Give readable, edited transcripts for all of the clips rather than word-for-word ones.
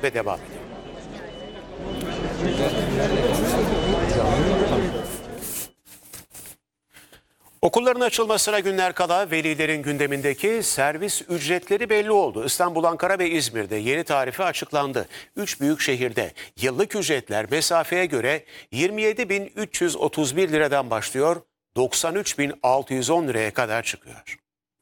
ve devam ediyor. Okulların açılmasına günler kala velilerin gündemindeki servis ücretleri belli oldu. İstanbul, Ankara ve İzmir'de yeni tarife açıklandı. 3 büyük şehirde yıllık ücretler mesafeye göre 27.331 liradan başlıyor, 93.610 liraya kadar çıkıyor.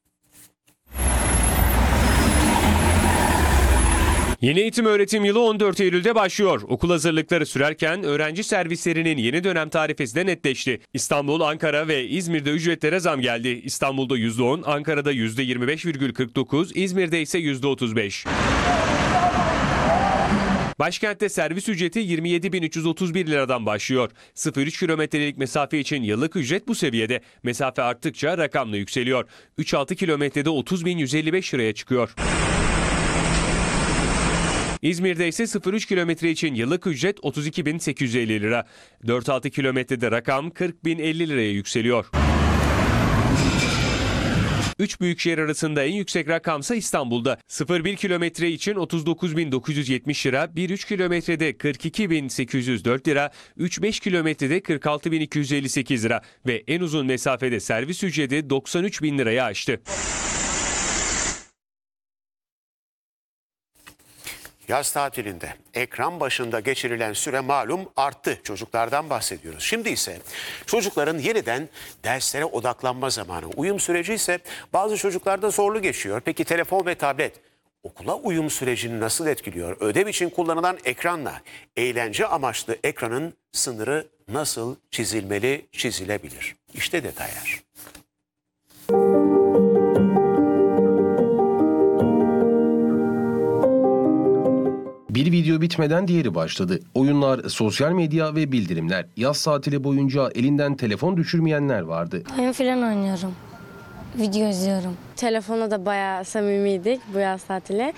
Yeni eğitim öğretim yılı 14 Eylül'de başlıyor. Okul hazırlıkları sürerken öğrenci servislerinin yeni dönem tarifesi de netleşti. İstanbul, Ankara ve İzmir'de ücretlere zam geldi. İstanbul'da %10, Ankara'da %25,49, İzmir'de ise %35. Başkentte servis ücreti 27.331 liradan başlıyor. 0-3 kilometrelik mesafe için yıllık ücret bu seviyede. Mesafe arttıkça rakamla yükseliyor. 3-6 kilometrede 30.155 liraya çıkıyor. İzmir'de ise 0-3 kilometre için yıllık ücret 32.850 lira. 4-6 kilometrede rakam 40.050 liraya yükseliyor. 3 büyükşehir arasında en yüksek rakamsa İstanbul'da. 0-1 kilometre için 39.970 lira, 1-3 kilometrede 42.804 lira, 3-5 kilometrede 46.258 lira ve en uzun mesafede servis ücreti 93.000 liraya aştı. Yaz tatilinde ekran başında geçirilen süre malum arttı. Çocuklardan bahsediyoruz. Şimdi ise çocukların yeniden derslere odaklanma zamanı. Uyum süreci ise bazı çocuklarda zorlu geçiyor. Peki telefon ve tablet okula uyum sürecini nasıl etkiliyor? Ödev için kullanılan ekranla eğlence amaçlı ekranın sınırı nasıl çizilmeli, çizilebilir? İşte detaylar. Bir video bitmeden diğeri başladı. Oyunlar, sosyal medya ve bildirimler. Yaz tatili boyunca elinden telefon düşürmeyenler vardı. Oyun falan oynuyorum. Video izliyorum. Telefona da bayağı samimiydik bu yaz tatili.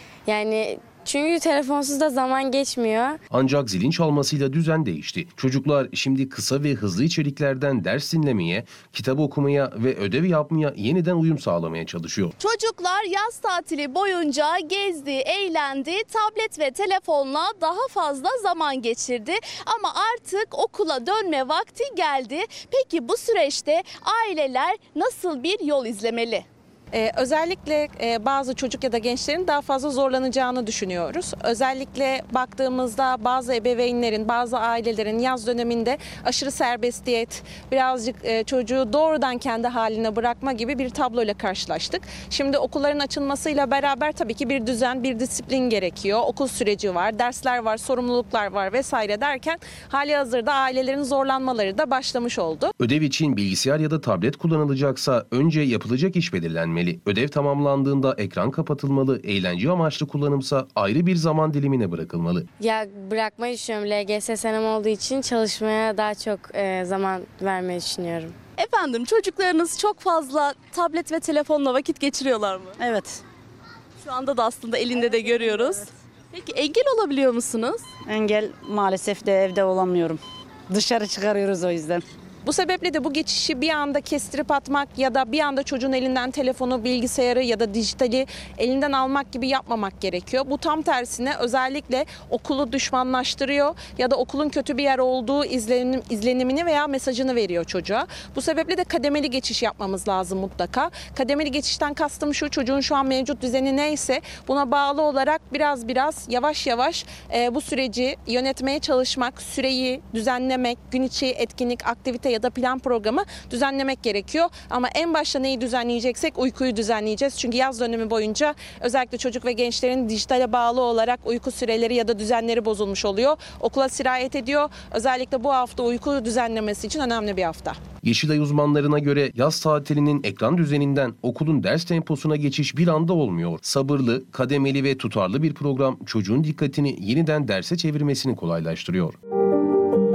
Yani çünkü telefonsuz da zaman geçmiyor. Ancak zilin çalmasıyla düzen değişti. Çocuklar şimdi kısa ve hızlı içeriklerden ders dinlemeye, kitap okumaya ve ödev yapmaya yeniden uyum sağlamaya çalışıyor. Çocuklar yaz tatili boyunca gezdi, eğlendi, tablet ve telefonla daha fazla zaman geçirdi. Ama artık okula dönme vakti geldi. Peki bu süreçte aileler nasıl bir yol izlemeli? Özellikle bazı çocuk ya da gençlerin daha fazla zorlanacağını düşünüyoruz. Özellikle baktığımızda bazı ebeveynlerin, bazı ailelerin yaz döneminde aşırı serbestiyet, birazcık çocuğu doğrudan kendi haline bırakma gibi bir tabloyla karşılaştık. Şimdi okulların açılmasıyla beraber tabii ki bir düzen, bir disiplin gerekiyor. Okul süreci var, dersler var, sorumluluklar var vesaire derken halihazırda ailelerin zorlanmaları da başlamış oldu. Ödev için bilgisayar ya da tablet kullanılacaksa önce yapılacak iş belirlenmeli. Ödev tamamlandığında ekran kapatılmalı, eğlence amaçlı kullanımsa ayrı bir zaman dilimine bırakılmalı. Ya bırakmayı düşünüyorum. LGS senem olduğu için çalışmaya daha çok zaman vermeyi düşünüyorum. Efendim çocuklarınız çok fazla tablet ve telefonla vakit geçiriyorlar mı? Evet. Şu anda da aslında elinde de görüyoruz. Peki engel olabiliyor musunuz? Engel maalesef de evde olamıyorum. Dışarı çıkarıyoruz o yüzden. Bu sebeple de bu geçişi bir anda kestirip atmak ya da bir anda çocuğun elinden telefonu, bilgisayarı ya da dijitali elinden almak gibi yapmamak gerekiyor. Bu tam tersine özellikle okulu düşmanlaştırıyor ya da okulun kötü bir yer olduğu izlenimini veya mesajını veriyor çocuğa. Bu sebeple de kademeli geçiş yapmamız lazım mutlaka. Kademeli geçişten kastım şu: çocuğun şu an mevcut düzeni neyse buna bağlı olarak biraz yavaş yavaş bu süreci yönetmeye çalışmak, süreyi düzenlemek, gün içi etkinlik, aktivite ya da plan programı düzenlemek gerekiyor. Ama en başta neyi düzenleyeceksek uykuyu düzenleyeceğiz. Çünkü yaz dönemi boyunca özellikle çocuk ve gençlerin dijitale bağlı olarak uyku süreleri ya da düzenleri bozulmuş oluyor. Okula sirayet ediyor. Özellikle bu hafta uyku düzenlemesi için önemli bir hafta. Yeşilay uzmanlarına göre yaz tatilinin ekran düzeninden okulun ders temposuna geçiş bir anda olmuyor. Sabırlı, kademeli ve tutarlı bir program çocuğun dikkatini yeniden derse çevirmesini kolaylaştırıyor.